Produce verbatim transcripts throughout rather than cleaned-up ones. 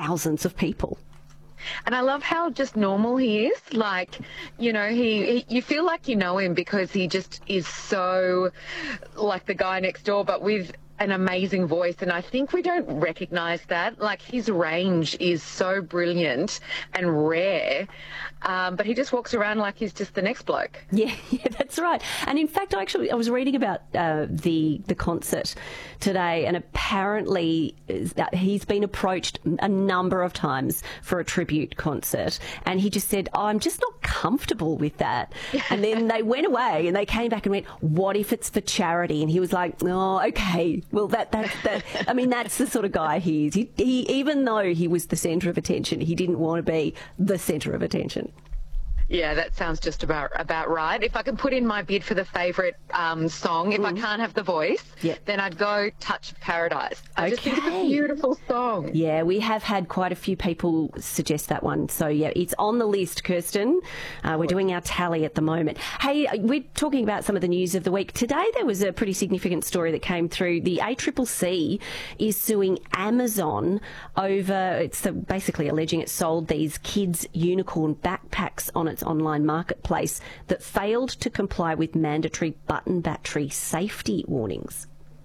thousands of people. And I love how just normal he is. Like, you know, he, he you feel like you know him because he just is so like the guy next door, but with an amazing voice. And I think we don't recognize that. Like, his range is so brilliant and rare, um, but he just walks around like he's just the next bloke. Yeah, yeah, that's right. And in fact, I actually I was reading about uh, the the concert today, and apparently he's been approached a number of times for a tribute concert, and he just said, oh, I'm just not comfortable with that. And then they went away and they came back and went, what if it's for charity? And he was like, oh, okay. Well, that, that, that, I mean, that's the sort of guy he is. He, he, even though he was the centre of attention, he didn't want to be the centre of attention. Yeah, that sounds just about about right. If I can put in my bid for the favourite um, song, if mm. I can't have the voice, yeah. then I'd go Touch of Paradise. I okay. just think it's a beautiful song. Yeah, we have had quite a few people suggest that one. So, yeah, it's on the list, Kirsten. Uh, we're doing our tally at the moment. Hey, we're talking about some of the news of the week. Today there was a pretty significant story that came through. The A C C C is suing Amazon over, it's basically alleging it sold these kids' unicorn backpacks on its online marketplace that failed to comply with mandatory button battery safety warnings.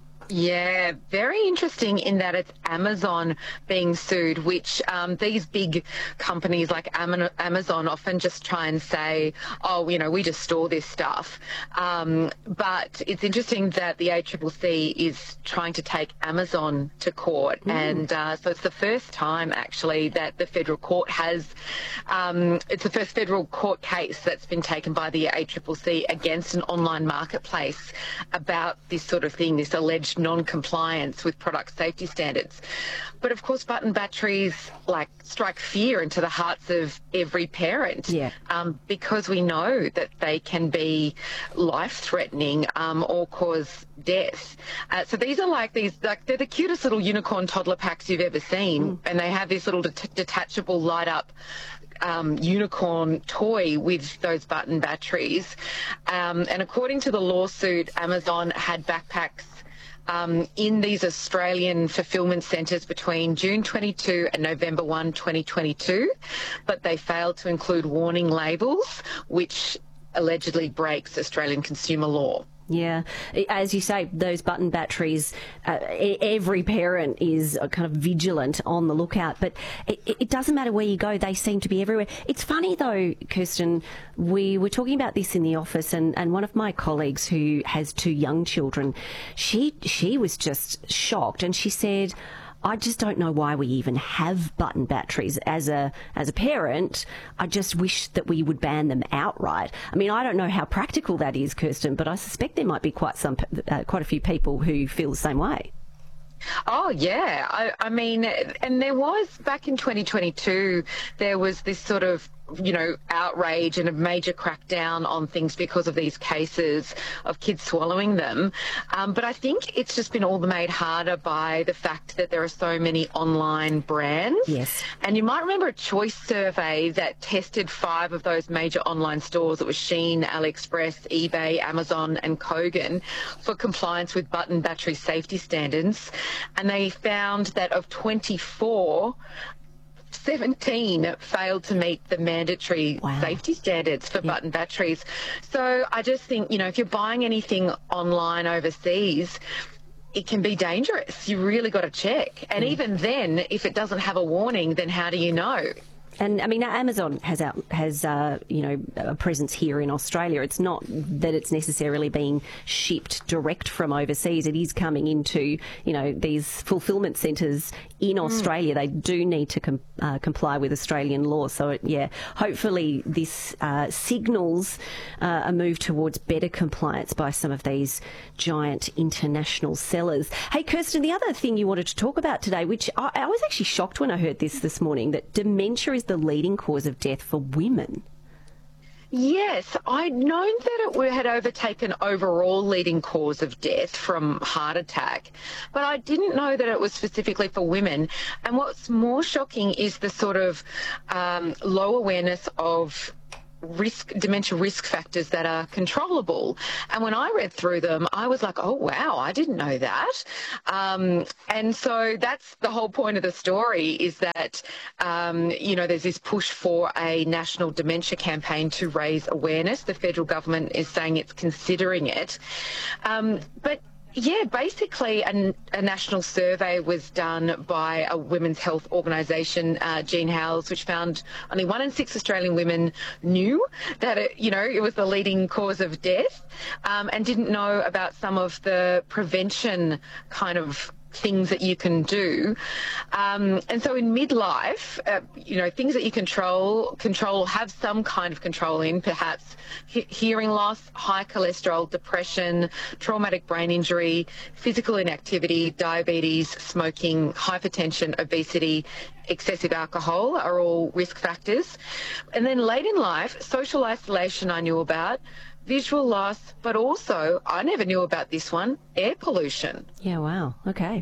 Yeah, very interesting in that it's Amazon being sued, which um, these big companies like Amazon often just try and say, oh, you know, we just store this stuff. Um, but it's interesting that the A C C C is trying to take Amazon to court. Mm. And uh, so it's the first time, actually, that the federal court has, um, it's the first federal court case that's been taken by the A C C C against an online marketplace about this sort of thing, this alleged non-compliance with product safety standards. But of course, button batteries like strike fear into the hearts of every parent, yeah. um, because we know that they can be life-threatening um, or cause death. Uh, so these are like these, like they're the cutest little unicorn toddler packs you've ever seen, mm. and they have this little det- detachable light-up Um, unicorn toy with those button batteries. Um, and according to the lawsuit, Amazon had backpacks um, in these Australian fulfilment centres between June twenty-two and November first, twenty twenty-two, but they failed to include warning labels, which allegedly breaks Australian consumer law. Yeah, as you say, those button batteries, uh, every parent is kind of vigilant on the lookout, but it, it doesn't matter where you go, they seem to be everywhere. It's funny though, Kirsten, we were talking about this in the office, and, and one of my colleagues who has two young children, she she was just shocked, and she said, I just don't know why we even have button batteries. As a as a parent, I just wish that we would ban them outright. I mean, I don't know how practical that is, Kirsten, but I suspect there might be quite some uh, quite a few people who feel the same way. Oh, yeah. I, I mean, and there was, back in twenty twenty-two, there was this sort of, you know, outrage and a major crackdown on things because of these cases of kids swallowing them. Um, but I think it's just been all the made harder by the fact that there are so many online brands. Yes. And you might remember a Choice survey that tested five of those major online stores. It was Shein, AliExpress, eBay, Amazon and Kogan for compliance with button battery safety standards. And they found that of twenty-four, seventeen failed to meet the mandatory wow. safety standards for yeah. button batteries. So I just think, you know, if you're buying anything online overseas, it can be dangerous. You really got to check. And mm. even then, if it doesn't have a warning, then how do you know? And I mean, Amazon has out, has uh, you know, a presence here in Australia. It's not that it's necessarily being shipped direct from overseas. It is coming into, you know, these fulfilment centres in Australia. Mm. They do need to com- uh, comply with Australian law. So it, yeah, hopefully this uh, signals uh, a move towards better compliance by some of these giant international sellers. Hey, Kirsten, the other thing you wanted to talk about today, which I, I was actually shocked when I heard this this morning, that dementia is the leading cause of death for women. Yes, I'd known that it had overtaken overall leading cause of death from heart attack, but I didn't know that it was specifically for women. And what's more shocking is the sort of um, low awareness of risk dementia risk factors that are controllable. And when I read through them, I was like, oh, wow, I didn't know that. Um, and so that's the whole point of the story, is that, um, you know, there's this push for a national dementia campaign to raise awareness. The federal government is saying it's considering it. Um, but Yeah, basically a, a national survey was done by a women's health organisation, uh, Jean Howells, which found only one in six Australian women knew that it, you know, it was the leading cause of death, um, and didn't know about some of the prevention kind of things that you can do. Um, and so in midlife, uh, you know, things that you control, control, have some kind of control in, perhaps he- hearing loss, high cholesterol, depression, traumatic brain injury, physical inactivity, diabetes, smoking, hypertension, obesity, excessive alcohol are all risk factors. And then late in life, social isolation I knew about, visual loss, but also, I never knew about this one, air pollution. Yeah, wow. Okay.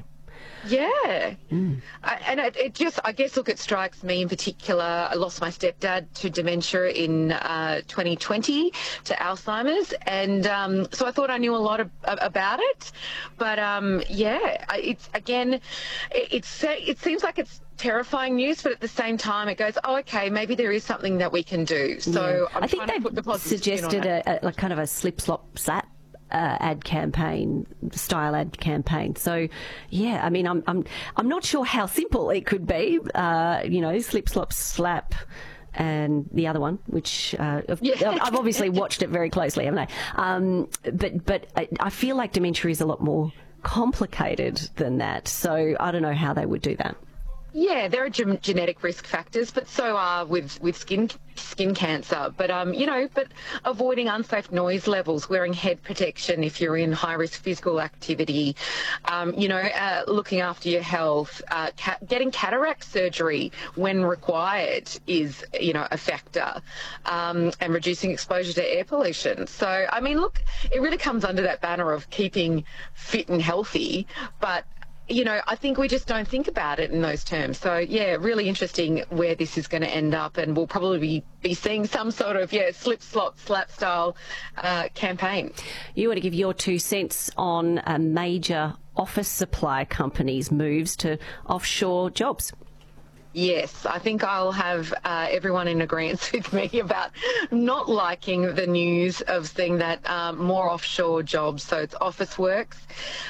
Yeah. Mm. I, and it, it just, I guess, look, it strikes me in particular. I lost my stepdad to dementia in uh, twenty twenty to Alzheimer's. And um, so I thought I knew a lot of, about it. But um, yeah, it's again, it, it's, it seems like it's terrifying news, but at the same time it goes, oh, okay, maybe there is something that we can do. So yeah. I'm I think trying to put the they've positive suggested spin on a, a, a kind of a slip slop slap uh, ad campaign, style ad campaign. So yeah, I mean, I'm I'm I'm not sure how simple it could be. Uh, you know, slip slop slap. And the other one, which uh, yeah. I've obviously watched it very closely, haven't I? Um, but but I, I feel like dementia is a lot more complicated than that. So I don't know how they would do that. Yeah, there are gen- genetic risk factors, but so are with, with skin skin cancer. But um, you know, but avoiding unsafe noise levels, wearing head protection if you're in high risk physical activity, um, you know, uh, looking after your health, uh, ca- getting cataract surgery when required is, you know, a factor, um, and reducing exposure to air pollution. So I mean, look, it really comes under that banner of keeping fit and healthy, but you know, I think we just don't think about it in those terms. So, yeah, really interesting where this is going to end up, and we'll probably be, be seeing some sort of, yeah, slip, slot, slap style uh, campaign. You want to give your two cents on a major office supply company's moves to offshore jobs. Yes, I think I'll have uh, everyone in agreement with me about not liking the news of seeing that um, more offshore jobs. So it's Officeworks,